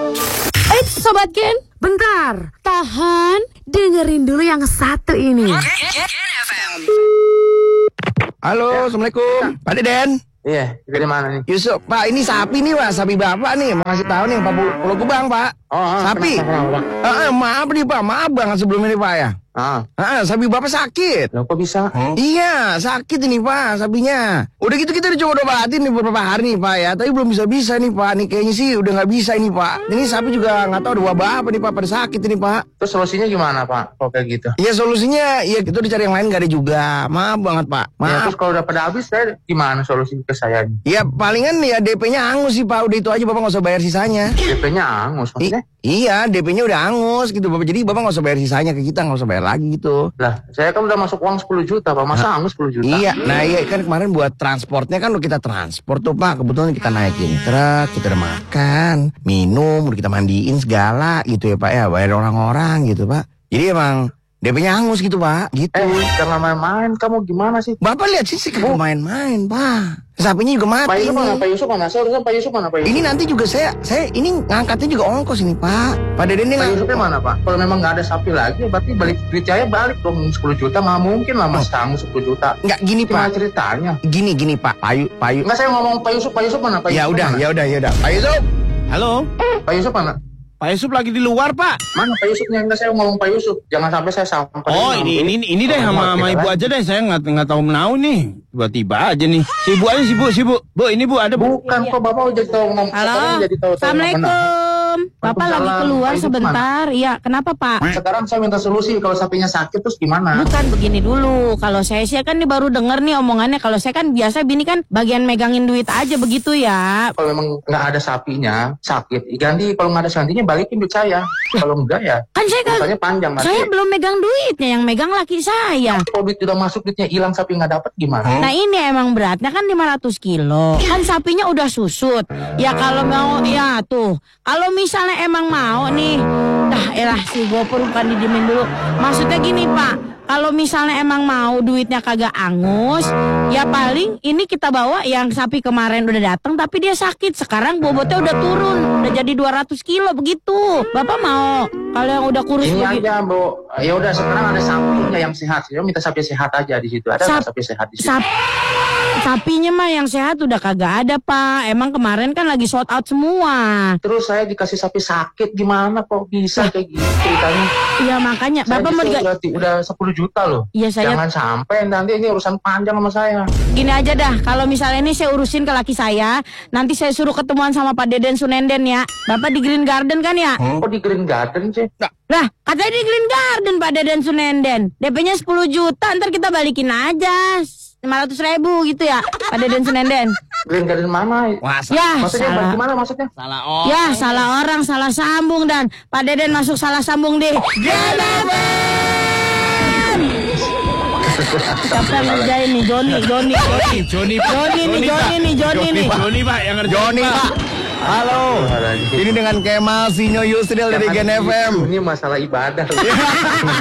Sobat Gen, bentar, tahan, dengerin dulu yang satu ini. Halo, Assalamualaikum, Pak Deden. Iya, dari mana nih? Yusuf, Pak, ini sapi nih, Pak, sapi Bapak nih, mau kasih tahu nih, Pak Pulau Gebang, Pak. Sapi. Maaf nih, Pak, maaf banget sebelumnya nih, Pak ya. Sapi Bapak sakit. Loh, kok bisa? Iya, sakit ini, Pak, sapinya. Udah gitu kita udah coba obatin nih beberapa hari nih, Pak ya, tapi belum bisa nih, Pak. Nih kayaknya sih udah nggak bisa ini, Pak. Ini sapi juga nggak tahu ada wabah apa nih, Pak, pada sakit ini, Pak. Terus solusinya gimana, Pak? Kok kayak gitu? Iya, solusinya, ya kita udah cari yang lain nggak ada juga. Maaf banget, Pak. Ya, Maaf. terus kalau udah pada habis, saya gimana solusi ke saya? Ya palingan ya DP-nya angus sih, Pak. Udah itu aja, Bapak nggak usah bayar sisanya. DP-nya angus, maksudnya? Iya, DP-nya udah angus gitu, Bapak. Jadi Bapak nggak usah bayar sisanya ke kita, nggak usah bayar lagi gitu. Lah, saya kan udah masuk uang 10 juta, Pak. Masa angus 10 juta? Iya, nah iya kan kemarin buat transportnya kan udah kita transport tuh, Pak. Kebetulan kita naikin truk, kita udah makan, minum, udah kita mandiin segala gitu ya, Pak ya. Bayar orang-orang gitu, Pak. Jadi emang DP-nya angus gitu, Pak. Gitu. Jangan main-main. Kamu gimana sih? Bapak lihat sih kagak main-main, Pak. Sapinya juga mati. Pak Yusuf mana? Pak Yusuf mana? Saya urusan Pak Yusuf mana, Pak Yusuf? Ini nanti juga saya ini ngangkatnya juga ongkos ini, Pak. Pak Deden ini Pak Yusufnya mana, Pak? Kalau memang nggak ada sapi lagi, berarti balik duit saya balik dong 10 juta. Nggak mungkin lah Mas kamu 10 juta. Nggak gini, Gimana Pak. ceritanya? Gini, Pak. Payu. Nggak, saya ngomong Pak Yusuf mana? Pak Ya Yusuf udah, mana? ya udah. Pak Yusuf. Halo, Pak Yusuf mana? Pak Yusuf lagi di luar, Pak. Mana Pak Yusufnya? Enggak, saya ngomong Pak Yusuf. Jangan sampai saya sampai. Oh, ini deh sama ibu aja deh. Saya nggak tahu menau nih. Tiba-tiba aja nih. Sibuk aja, sibuk. Bu, ini Bu ada Bu. Bukan kok Bapak jadi tahu ngomong. Halo, Assalamualaikum. Bapak lagi keluar sebentar. Iya, kenapa Pak? Sekarang saya minta solusi. Kalau sapinya sakit terus gimana? Bukan begini dulu. Kalau saya sih kan baru denger nih omongannya. Kalau saya kan biasa bini kan bagian megangin duit aja begitu ya. Kalau memang nggak ada sapinya sakit, ganti. Kalau nggak ada gantinya balikin duit saya. Kalau enggak ya. Kan saya kan urusannya panjang nanti. saya belum megang duitnya, yang megang laki saya. Kalau duit udah masuk, duitnya hilang, sapi nggak dapat gimana? Nah ini emang beratnya kan 500 kilo. Kan sapinya udah susut. Ya kalau mau, ya tuh. Kalau misalnya emang mau nih. Elah si Gopur bukan didimin dulu. Maksudnya gini Pak. Kalau misalnya emang mau duitnya kagak angus, ya paling ini kita bawa yang sapi kemarin udah datang tapi dia sakit. Sekarang bobotnya udah turun, udah jadi 200 kilo begitu. Bapak mau kalau yang udah kurus ini begitu? aja, Bu. Ya udah sekarang ada sapinya yang sehat. Saya minta sapi sehat aja di situ. Ada nggak sapi sehat di situ? Sapinya mah yang sehat udah kagak ada, Pak. Emang kemarin kan lagi sold out semua. Terus saya dikasih sapi sakit gimana kok bisa kayak gitu ceritanya? Iya makanya Saya Bapak mau udah 10 juta loh. Iya saya. Jangan sampai nanti ini urusan panjang sama saya. Gini aja dah, kalau misalnya ini saya urusin ke laki saya, nanti saya suruh ketemuan sama Pak Deden Sunenden ya. Bapak di Green Garden kan ya? Kok di Green Garden sih? Lah, katanya di Green Garden Pak Deden Sunenden. DP-nya 10 juta, ntar kita balikin aja 500.000 gitu ya, Pak Deden Sunenden. Green Garden mana? Wah, Ya, Maksudnya salah. gimana maksudnya? Salah orang. Ya, salah orang, salah sambung dan Pak Deden masuk salah sambung deh. Siapa yang ngerjain nih? Joni nih. Joni, Pak, yang ngerjain, Joni, Pak. Halo. Ini dengan Kemal Sinyo Yusril dari Gen FM. Ini masalah ibadah.